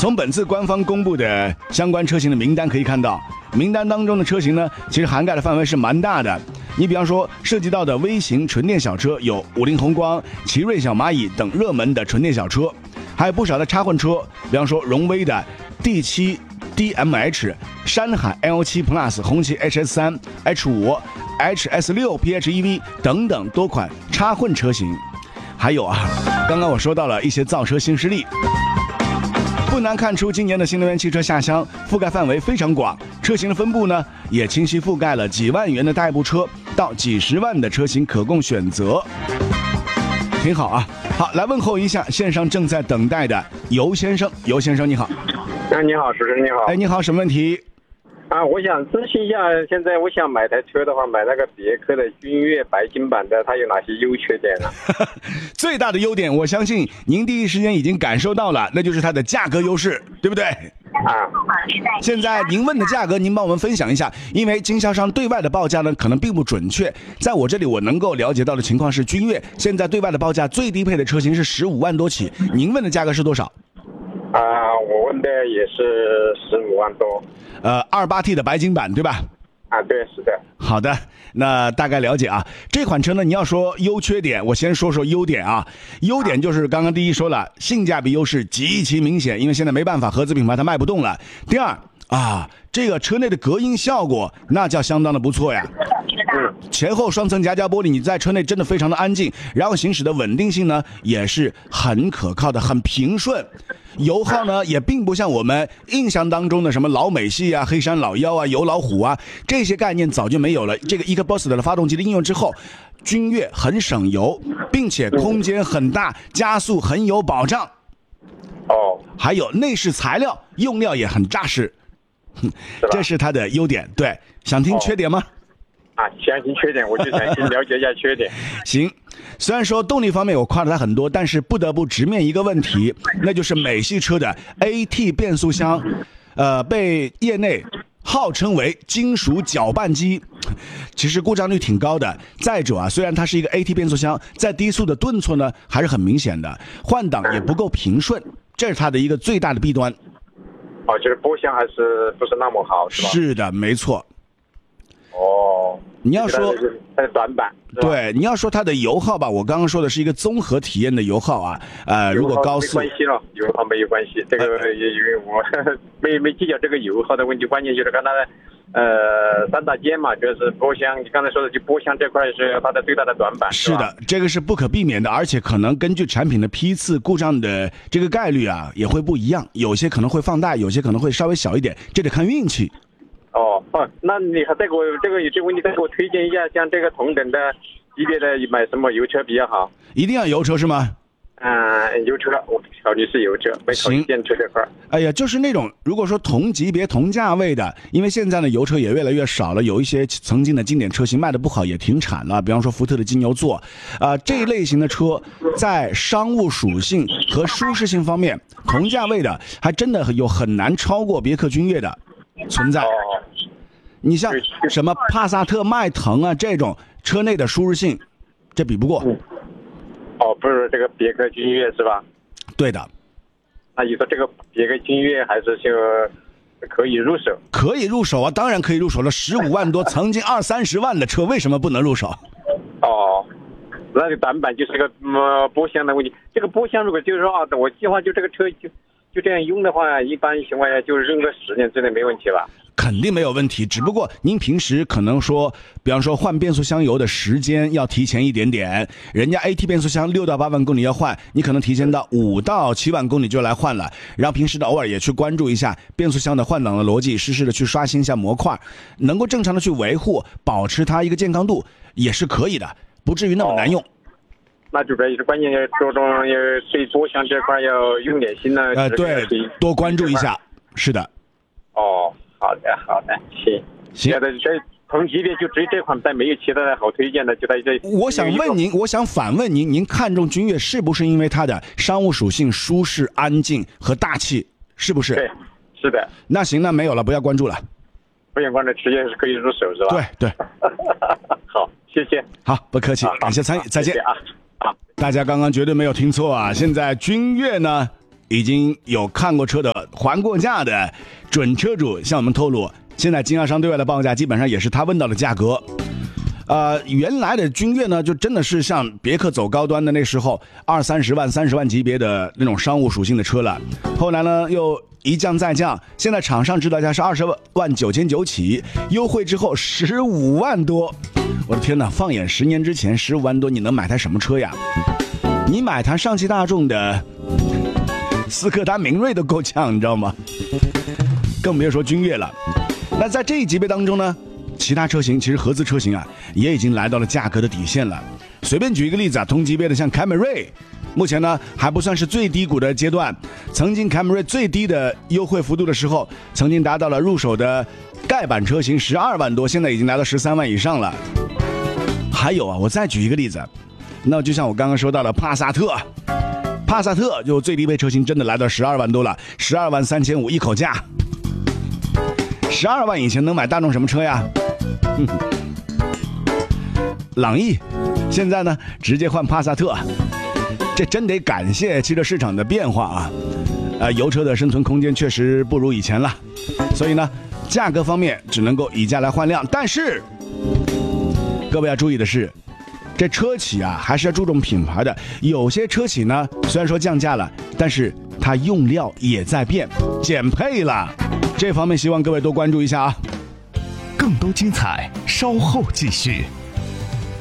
从本次官方公布的相关车型的名单可以看到，名单当中的车型呢，其实涵盖的范围是蛮大的。你比方说涉及到的微型纯电小车有50宏光、奇瑞小蚂蚁等热门的纯电小车，还有不少的插混车，比方说荣威的 D7 DMH、山海 L7 Plus、红旗 HS3、H5、HS6 PHEV 等等多款插混车型。还有刚刚我说到了一些造车新势力，不难看出今年的新能源汽车下乡覆盖范围非常广，车型的分布呢也清晰覆盖了几万元的代步车到几十万的车型可供选择，挺好啊。好，来问候一下线上正在等待的尤先生。尤先生你好。 你好，主持人你好。 你好，什么问题？ 我想咨询一下，现在我想买台车的话，买那个别克的君越白金版的，它有哪些优缺点呢？ 最大的优点，我相信您第一时间已经感受到了，那就是它的价格优势，对不对？现在您问的价格，您帮我们分享一下，因为经销商对外的报价呢，可能并不准确。在我这里，我能够了解到的情况是，君越现在对外的报价最低配的车型是15万多起，您问的价格是多少？ 我问的也是15万多。 28T 的白金版，对吧？ 对，是的。 好的，那大概了解啊。这款车呢，你要说优缺点，我先说说优点啊。优点就是刚刚第一说了，性价比优势极其明显，因为现在没办法，合资品牌它卖不动了。第二这个车内的隔音效果那叫相当的不错呀。前后双层夹胶玻璃，你在车内真的非常的安静，然后行驶的稳定性呢也是很可靠的，很平顺。油耗呢也并不像我们印象当中的什么老美系黑山老妖油老虎这些概念早就没有了。这个 EcoBoost 的发动机的应用之后，君越很省油，并且空间很大，加速很有保障。还有内饰材料用料也很扎实，这是它的优点。对，想听缺点吗？ 想听缺点，我就想先了解一下缺点。 行，虽然说动力方面我夸了它很多，但是不得不直面一个问题，那就是美系车的 AT 变速箱，被业内号称为金属搅拌机，其实故障率挺高的。再者虽然它是一个 AT 变速箱，在低速的顿挫呢还是很明显的，换挡也不够平顺，这是它的一个最大的弊端。 就是波箱还是不是那么好，是吧？ 是的，没错。你要说它的短板， 对，你要说它的油耗吧，我刚刚说的是一个综合体验的油耗如果高速没关系了，油耗没有关系，这个因为我没计较这个油耗的问题，关键就是看它的三大件嘛，就是波箱，你刚才说的就波箱这块是它的最大的短板。 是的，这个是不可避免的，而且可能根据产品的批次，故障的这个概率也会不一样，有些可能会放大，有些可能会稍微小一点，这得看运气。 那你还再给我这个问题再给我推荐一下，像这个同等的级别的买什么油车比较好？ 一定要油车是吗？ 油车，我考虑是油车，没考虑电车这块。 就是那种如果说同级别同价位的，因为现在呢油车也越来越少了，有一些曾经的经典车型卖的不好也停产了，比方说福特的金牛座，这一类型的车在商务属性和舒适性方面，同价位的还真的有很难超过别克君越的存在。你像什么帕萨特、迈腾这种车内的舒适性，这比不过。 不是这个别克君越是吧？ 对的。 那你说这个别克君越还是就可以入手？可以入手当然可以入手了，15万多，曾经20-30万的车，为什么不能入手？ 那个短板就是个波箱的问题。这个波箱如果就是说我计划就这个车就这样用的话，一般情况下就是用个10年之内没问题吧？ 肯定没有问题，只不过您平时可能说，比方说换变速箱油的时间要提前一点点，人家 AT 变速箱6到8万公里要换，你可能提前到5到7万公里就来换了，然后平时的偶尔也去关注一下变速箱的换挡的逻辑，适时的去刷新一下模块，能够正常的去维护，保持它一个健康度也是可以的，不至于那么难用。 那主要也是关键要着重对波箱这块要用点心呢。 对，多关注一下。是的。 好的，行。这同级别就只有这款，但没有其他的好推荐的，就在这。我想反问您，您看中君越是不是因为它的商务属性、舒适、安静和大气？是不是？ 对，是的。 那行，那没有了，不要关注了。 不想关注，直接是可以入手，是吧？ 对。 好，谢谢。 好，不客气，感谢参与，再见。大家刚刚绝对没有听错现在君越呢已经有看过车的还过价的准车主向我们透露，现在经销商对外的报价基本上也是他问到的价格。原来的君越呢，就真的是像别克走高端的那时候20-30万、30万级别的那种商务属性的车了。后来呢，又一降再降，现在厂商指导价是20.999万起，优惠之后15万多。我的天哪！放眼10年之前，15万多你能买台什么车呀？你买台上汽大众的斯柯达明锐都够呛，你知道吗？更别说君越了。那在这一级别当中呢，其他车型其实合资车型啊，也已经来到了价格的底线了。随便举一个例子啊，同级别的像凯美瑞，目前呢还不算是最低谷的阶段。曾经凯美瑞最低的优惠幅度的时候，曾经达到了入手的盖板车型12万多，现在已经来到13万以上了。还有啊，我再举一个例子，那就像我刚刚说到的帕萨特，帕萨特就最低配车型真的来到12万多了，12.35万一口价。12万以前能买大众什么车呀？朗逸，现在呢直接换帕萨特，这真得感谢汽车市场的变化啊！油车的生存空间确实不如以前了，所以呢，价格方面只能够以价来换量。但是，各位要注意的是，这车企啊还是要注重品牌的。有些车企呢，虽然说降价了，但是它用料也在变，减配了。这方面希望各位多关注一下啊。 更多精彩，稍后继续。